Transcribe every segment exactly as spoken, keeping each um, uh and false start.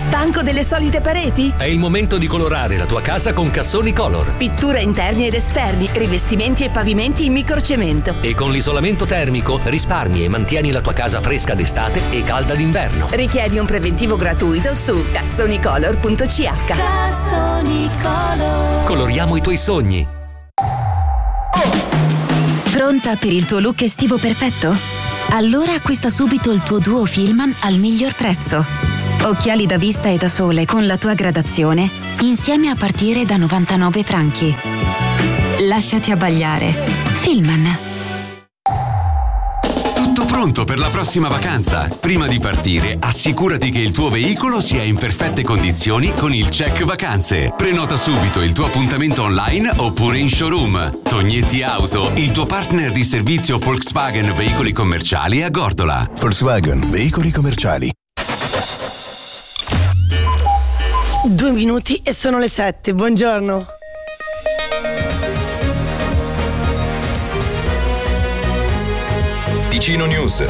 Stanco delle solite pareti? È il momento di colorare la tua casa con Cassoni Color. Pittura interni ed esterni, rivestimenti e pavimenti in microcemento. E con l'isolamento termico risparmi e mantieni la tua casa fresca d'estate e calda d'inverno. Richiedi un preventivo gratuito su cassonicolor punto c h. Cassoni Color. Coloriamo i tuoi sogni. Pronta per il tuo look estivo perfetto? Allora acquista subito il tuo duo Filman al miglior prezzo. Occhiali da vista e da sole con la tua gradazione, insieme a partire da novantanove franchi. Lasciati abbagliare. Filman. Tutto pronto per la prossima vacanza? Prima di partire, assicurati che il tuo veicolo sia in perfette condizioni con il Check Vacanze. Prenota subito il tuo appuntamento online oppure in showroom. Tognetti Auto, il tuo partner di servizio Volkswagen Veicoli Commerciali a Gordola. Volkswagen Veicoli Commerciali. Due minuti e sono le sette. Buongiorno. Ticino News.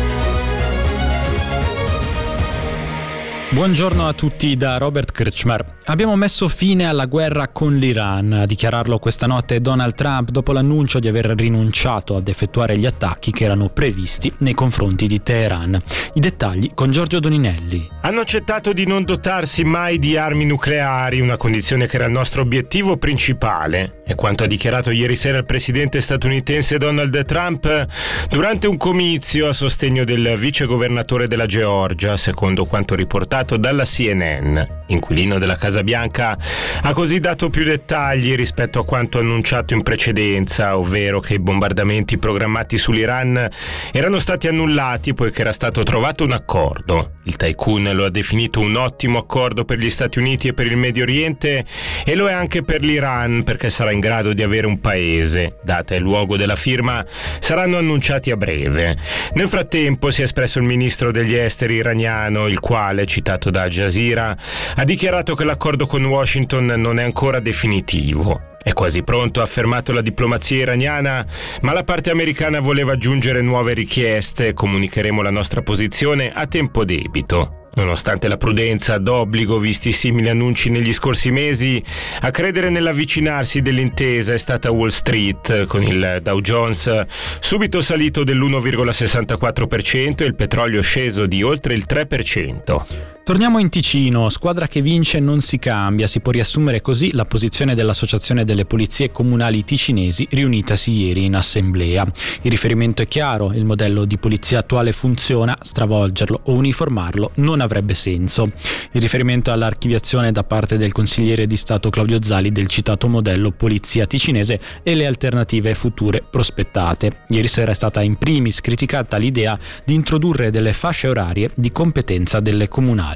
Buongiorno a tutti da Robert Kretschmer. Abbiamo messo fine alla guerra con l'Iran. A dichiararlo questa notte Donald Trump dopo l'annuncio di aver rinunciato ad effettuare gli attacchi che erano previsti nei confronti di Teheran. I dettagli con Giorgio Doninelli. Hanno accettato di non dotarsi mai di armi nucleari, una condizione che era il nostro obiettivo principale. È quanto ha dichiarato ieri sera il presidente statunitense Donald Trump durante un comizio a sostegno del vicegovernatore della Georgia, secondo quanto riportato dalla C N N. Inquilino della Casa Bianca ha così dato più dettagli rispetto a quanto annunciato in precedenza, ovvero che i bombardamenti programmati sull'Iran erano stati annullati poiché era stato trovato un accordo. Il tycoon lo ha definito un ottimo accordo per gli Stati Uniti e per il Medio Oriente, e lo è anche per l'Iran perché sarà in grado di avere un paese. Data e luogo della firma saranno annunciati a breve. Nel frattempo si è espresso il ministro degli esteri iraniano, il quale, citato da Al Jazeera, ha dichiarato che l'accordo con Washington non è ancora definitivo. È quasi pronto, ha affermato la diplomazia iraniana, ma la parte americana voleva aggiungere nuove richieste. Comunicheremo la nostra posizione a tempo debito. Nonostante la prudenza d'obbligo visti simili annunci negli scorsi mesi, a credere nell'avvicinarsi dell'intesa è stata Wall Street, con il Dow Jones subito salito dell'uno virgola sessantaquattro per cento e il petrolio sceso di oltre il tre per cento. Torniamo in Ticino, squadra che vince non si cambia, si può riassumere così la posizione dell'Associazione delle Polizie Comunali Ticinesi riunitasi ieri in assemblea. Il riferimento è chiaro, il modello di polizia attuale funziona, stravolgerlo o uniformarlo non avrebbe senso. Il riferimento all'archiviazione da parte del consigliere di Stato Claudio Zali del citato modello polizia ticinese e le alternative future prospettate. Ieri sera è stata in primis criticata l'idea di introdurre delle fasce orarie di competenza delle comunali.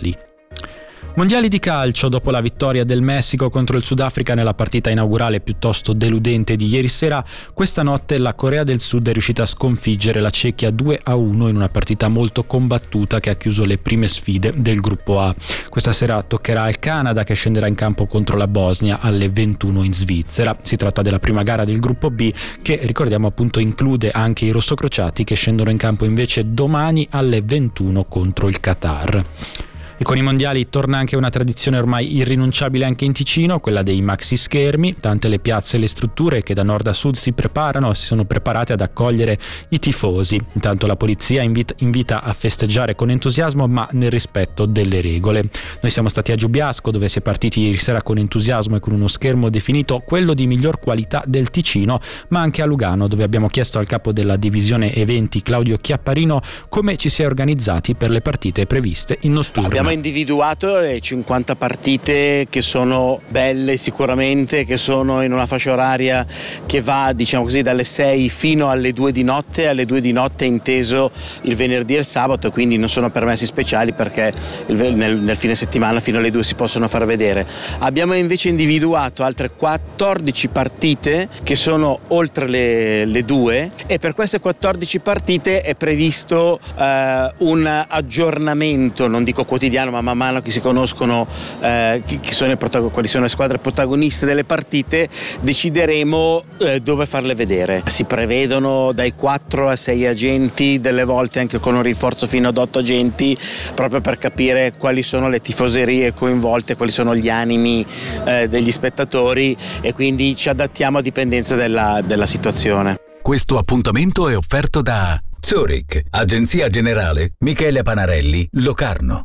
Mondiali di calcio, dopo la vittoria del Messico contro il Sudafrica nella partita inaugurale piuttosto deludente di ieri sera, questa notte la Corea del Sud è riuscita a sconfiggere la Cechia due a uno in una partita molto combattuta che ha chiuso le prime sfide del gruppo A. Questa sera toccherà al Canada, che scenderà in campo contro la Bosnia alle ventuno in Svizzera. Si tratta della prima gara del gruppo B, che ricordiamo appunto include anche i rossocrociati, che scendono in campo invece domani alle ventuno contro il Qatar. E con i mondiali torna anche una tradizione ormai irrinunciabile anche in Ticino, quella dei maxi schermi. Tante le piazze e le strutture che da nord a sud si preparano, si sono preparate ad accogliere i tifosi. Intanto la polizia invita, invita a festeggiare con entusiasmo, ma nel rispetto delle regole. Noi siamo stati a Giubiasco, dove si è partiti ieri sera con entusiasmo e con uno schermo definito quello di miglior qualità del Ticino, ma anche a Lugano, dove abbiamo chiesto al capo della divisione eventi Claudio Chiapparino come ci si è organizzati per le partite previste in notturna. Abbiamo individuato le cinquanta partite che sono belle sicuramente, che sono in una fascia oraria che va, diciamo così, dalle sei fino alle due di notte, alle due di notte inteso il venerdì e il sabato, quindi non sono permessi speciali perché il, nel, nel fine settimana fino alle due si possono far vedere. Abbiamo invece individuato altre quattordici partite che sono oltre le, le due, e per queste quattordici partite è previsto eh, un aggiornamento, non dico quotidiano, quotidiano, ma man mano che si conoscono eh, chi, chi sono i protagon- quali sono le squadre protagoniste delle partite, decideremo eh, dove farle vedere. Si prevedono dai quattro a sei agenti, delle volte anche con un rinforzo fino ad otto agenti, proprio per capire quali sono le tifoserie coinvolte, quali sono gli animi eh, degli spettatori, e quindi ci adattiamo a dipendenza della, della situazione. Questo appuntamento è offerto da Zurich, Agenzia Generale Michele Panarelli, Locarno.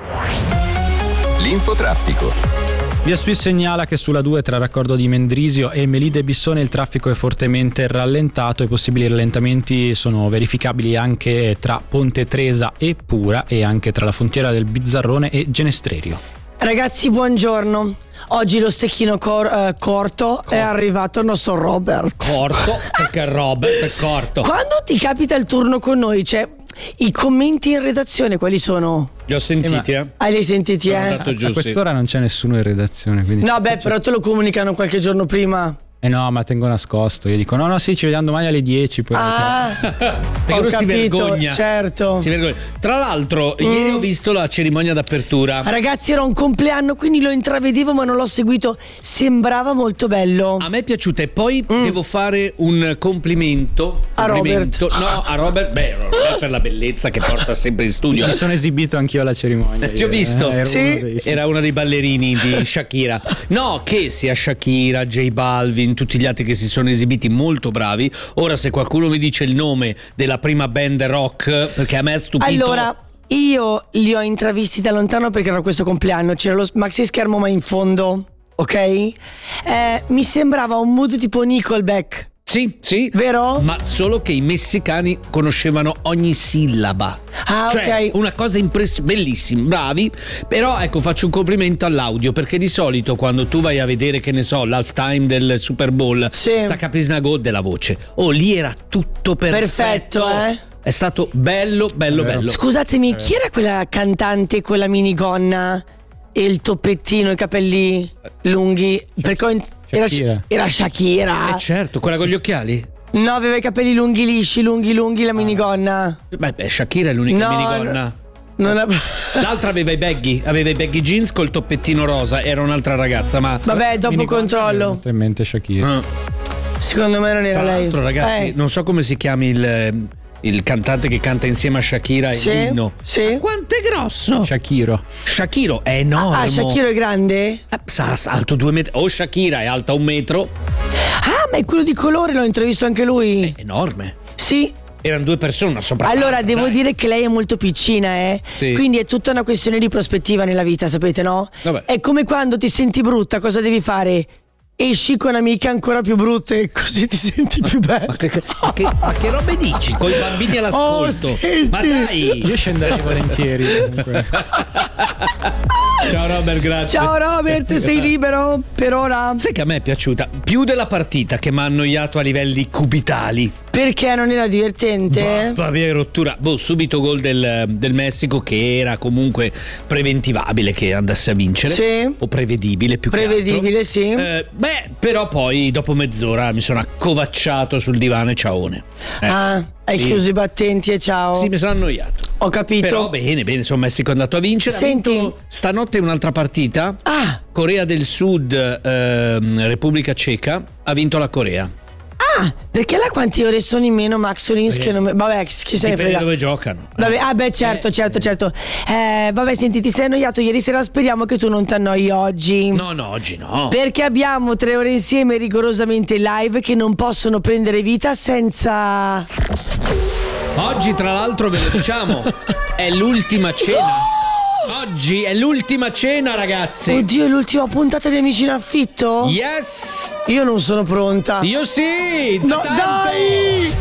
L'infotraffico. Via Sui segnala che sulla due tra raccordo di Mendrisio e Melide Bissone il traffico è fortemente rallentato e possibili rallentamenti sono verificabili anche tra Ponte Tresa e Pura e anche tra la Fontiera del Bizzarrone e Genestrerio. Ragazzi, buongiorno. Oggi lo stecchino cor- eh, corto Cor- è arrivato il nostro Robert. Corto? Perché Robert è corto? Quando ti capita il turno con noi, cioè, i commenti in redazione quali sono? Li ho sentiti, eh? Ah, li hai sentiti, eh? A, a quest'ora non c'è nessuno in redazione, quindi... No, beh, però te lo comunicano qualche giorno prima. Eh no, ma tengo nascosto. Io dico no, no, sì, ci vediamo domani alle dieci. Poi ah, perché ho uno capito, si vergogna. Certo. Si vergogna. Tra l'altro, mm. ieri ho visto la cerimonia d'apertura. Ragazzi, era un compleanno, quindi lo intravedevo, ma non l'ho seguito. Sembrava molto bello. A me è piaciuta. E poi mm. devo fare un complimento. A complimento. Robert. No, a Robert. Beh, Robert per la bellezza che porta sempre in studio. Mi sono esibito anch'io alla cerimonia. Ti ho visto. Eh, sì. uno dei... Era uno dei ballerini di Shakira. No, che sia Shakira, J Balvin, tutti gli altri che si sono esibiti molto bravi. Ora, se qualcuno mi dice il nome della prima band rock, perché a me è stupito. Allora, io li ho intravisti da lontano perché era questo compleanno, c'era lo maxi schermo ma in fondo, ok? Eh, mi sembrava un mood tipo Nickelback. Sì, sì. Vero? Ma solo che i messicani conoscevano ogni sillaba. Ah, cioè, ok. una cosa impressionante, bellissima, bravi. Però ecco, faccio un complimento all'audio, perché di solito quando tu vai a vedere, che ne so, l'halftime del Super Bowl, sì. Sacaprisna Go della voce. Oh, lì era tutto perfetto. Perfetto, eh? È stato bello, bello, È bello. Scusatemi, chi era quella cantante con la minigonna e il toppettino, i capelli lunghi? Perché ho in- era, Shakira. era Shakira. Eh certo, quella con gli occhiali. No, aveva i capelli lunghi lisci, lunghi lunghi, la minigonna. Beh, beh, Shakira è l'unica No, minigonna. Non av- L'altra aveva i baggy, aveva i baggy jeans col toppettino rosa, era un'altra ragazza, ma Vabbè, dopo Minigonna controllo. in mente Shakira. Ah. Secondo me non era Tra lei. l'altro, ragazzi, Eh. non so come si chiami il, il cantante che canta insieme a Shakira Sì, l'inno. sì. Quanto è grosso? Shakiro. Shakiro è enorme. Ah, Shakira è grande? Eh, sarà alto due metri. O Shakira è alta un metro. Ah, ma è quello di colore, l'ho intervistato anche lui. È enorme. Sì. Erano due persone, una sopra Allora, l'altra, devo dai. dire che lei è molto piccina, eh. Sì. Quindi è tutta una questione di prospettiva nella vita, sapete, no? Vabbè. È come quando ti senti brutta, cosa devi fare? Esci con amiche ancora più brutte, così ti senti più bella. Ma che, ma che, ma che robe dici? Con i bambini all'ascolto. Oh, senti. Ma dai! Io scenderei volentieri comunque. Ciao Robert, grazie. Ciao Robert, sei libero per ora? Sai che a me è piaciuta più della partita, che mi ha annoiato a livelli cubitali. Perché non era divertente? Bah, via rottura. Boh, subito gol del, del Messico, che era comunque preventivabile che andasse a vincere. Sì. O prevedibile più Prevedibile, che altro. sì. Eh, beh, però poi dopo mezz'ora mi sono accovacciato sul divano e ciaone. Eh, ah, hai sì. chiuso i battenti e ciao. Sì, mi sono annoiato. Ho capito. Però bene, bene, insomma, Messico è andato a vincere. Senti. Ha vinto stanotte un'altra partita. Ah. Corea del Sud, ehm, Repubblica Ceca. Ha vinto la Corea. Ah, perché là quanti ore sono in meno Max Olins che non... Vabbè, chi se ne Dipende frega. dove giocano. Vabbè, ah beh, certo, certo, certo. Eh, vabbè, senti, ti sei annoiato ieri sera, speriamo che tu non ti annoi oggi. No, no, oggi no. Perché abbiamo tre ore insieme rigorosamente live che non possono prendere vita senza... Oggi, tra l'altro, ve lo diciamo, è l'ultima cena. Oggi è l'ultima cena, ragazzi. Oddio, è l'ultima puntata di Amici in Affitto? Yes. Io non sono pronta. Io sì. No, tanto. dai!